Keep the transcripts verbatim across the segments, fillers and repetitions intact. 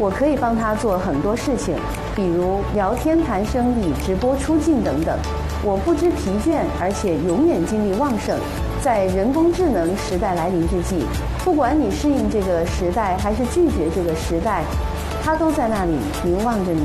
我可以帮他做很多事情，比如聊天谈生意、直播出镜等等。我不知疲倦，而且永远精力旺盛。在人工智能时代来临之际，不管你适应这个时代还是拒绝这个时代，他都在那里凝望着你。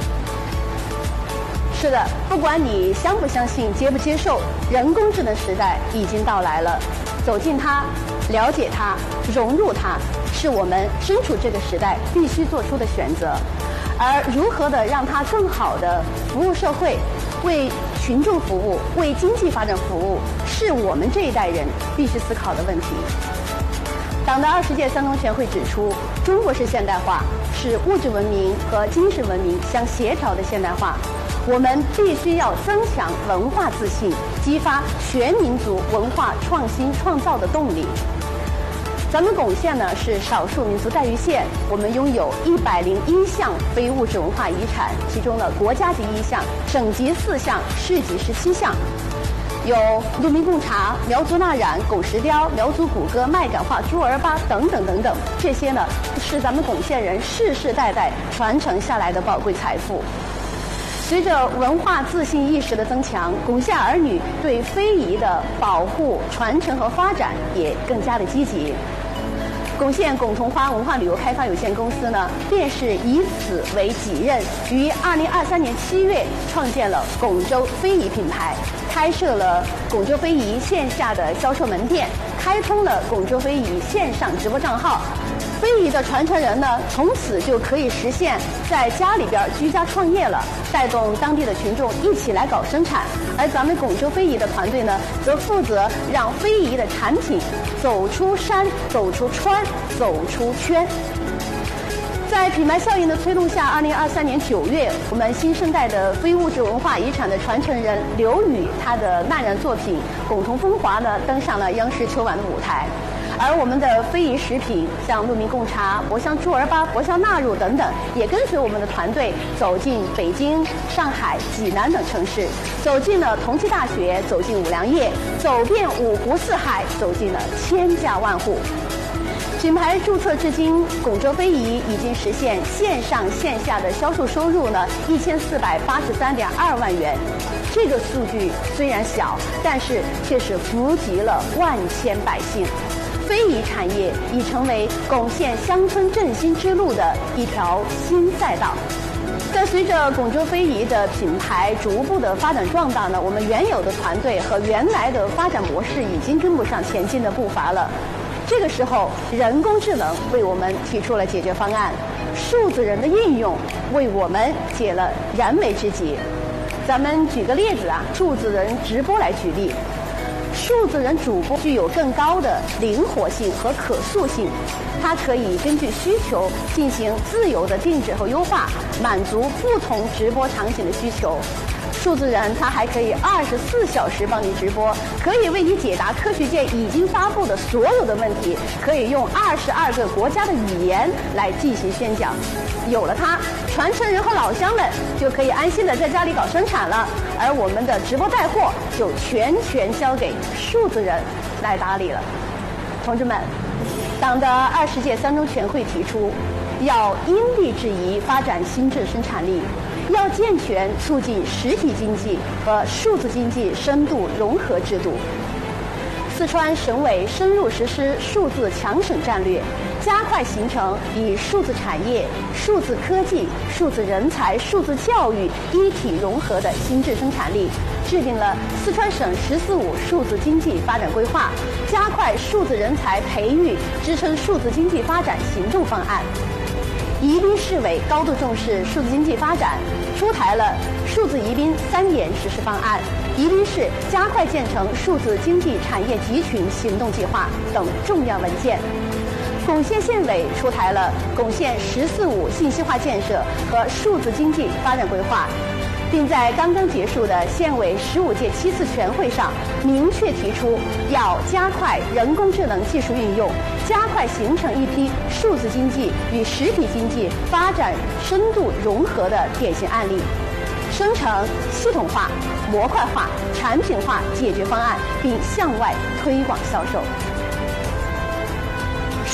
是的，不管你相不相信、接不接受，人工智能时代已经到来了。走进它，了解它，融入它，是我们身处这个时代必须做出的选择。而如何的让它更好的服务社会，为群众服务，为经济发展服务，是我们这一代人必须思考的问题。党的二十届三中全会指出，中国式现代化是物质文明和精神文明相协调的现代化。我们必须要增强文化自信，激发全民族文化创新创造的动力。咱们珙县呢是少数民族待遇县，我们拥有一百零一项非物质文化遗产，其中的国家级一项、省级四项、市级十七项，有鹿鸣贡茶、苗族纳染、珙石雕、苗族古歌、麦秆画、猪儿八等等等等，这些呢是咱们珙县人世世代代传承下来的宝贵财富。随着文化自信意识的增强，珙县儿女对非遗的保护、传承和发展也更加的积极。珙县珙桐花文化旅游开发有限公司呢，便是以此为己任，于二零二三年七月创建了珙州非遗品牌，开设了珙州非遗线下的销售门店，开通了珙州非遗线上直播账号。非遗的传承人呢，从此就可以实现在家里边居家创业了，带动当地的群众一起来搞生产。而咱们珙州非遗的团队呢，则负责让非遗的产品走出山、走出川、走出圈。在品牌效应的推动下，二零二三年九月，我们新生代的非物质文化遗产的传承人刘宇，他的纳染作品《珙桐风华》呢，登上了央视秋晚的舞台。而我们的非遗食品，像鹿鸣贡茶、博香猪儿八、博香纳乳等等，也跟随我们的团队走进北京、上海、济南等城市，走进了同济大学，走进五粮液，走遍五湖四海，走进了千家万户。品牌注册至今，珙州非遗已经实现线上线下的销售收入呢一千四百八十三点二万元。这个数据虽然小，但是却是福及了万千百姓。非遗产业已成为珙县乡村振兴之路的一条新赛道。但随着珙州非遗的品牌逐步的发展壮大呢，我们原有的团队和原来的发展模式已经跟不上前进的步伐了。这个时候，人工智能为我们提出了解决方案，数字人的应用为我们解了燃眉之急。咱们举个例子啊，数字人直播来举例。数字人主播具有更高的灵活性和可塑性，它可以根据需求进行自由的定制和优化，满足不同直播场景的需求。数字人他还可以二十四小时帮你直播，可以为你解答科学界已经发布的所有的问题，可以用二十二个国家的语言来进行宣讲。有了它，传承人和老乡们就可以安心的在家里搞生产了，而我们的直播带货就全权交给数字人来打理了。同志们，党的二十届三中全会提出，要因地制宜发展新质生产力，要健全促进实体经济和数字经济深度融合制度。四川省委深入实施数字强省战略，加快形成以数字产业、数字科技、数字人才、数字教育一体融合的新质生产力，制定了四川省“十四五”数字经济发展规划，加快数字人才培育，支撑数字经济发展行动方案。宜宾市委高度重视数字经济发展，出台了数字宜宾三年实施方案、宜宾市加快建成数字经济产业集群行动计划等重要文件。珙县县委出台了珙县“十四五”信息化建设和数字经济发展规划，并在刚刚结束的县委十五届七次全会上明确提出，要加快人工智能技术运用，加快形成一批数字经济与实体经济发展深度融合的典型案例，生成系统化、模块化、产品化解决方案，并向外推广销售。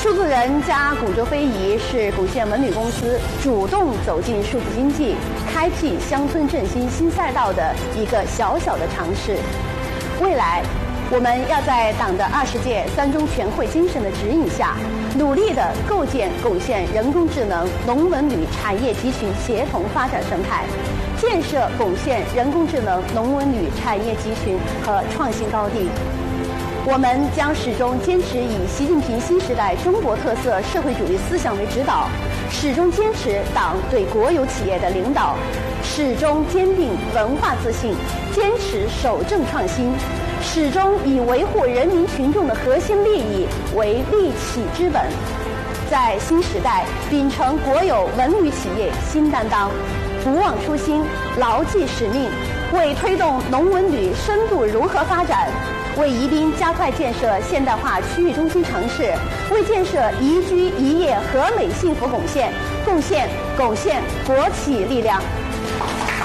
数字人加广州非遗是珙县文旅公司主动走进数字经济、开辟乡村振兴新赛道的一个小小的尝试。未来，我们要在党的二十届三中全会精神的指引下，努力地构建珙县人工智能农文旅产业集群协同发展生态，建设珙县人工智能农文旅产业集群和创新高地。我们将始终坚持以习近平新时代中国特色社会主义思想为指导，始终坚持党对国有企业的领导，始终坚定文化自信，坚持守正创新，始终以维护人民群众的核心利益为立起之本，在新时代秉承国有文旅企业新担当，不忘初心，牢记使命，为推动农文旅深度融合发展，为宜宾加快建设现代化区域中心城市，为建设宜居宜业和美幸福珙县贡献珙县国企力量。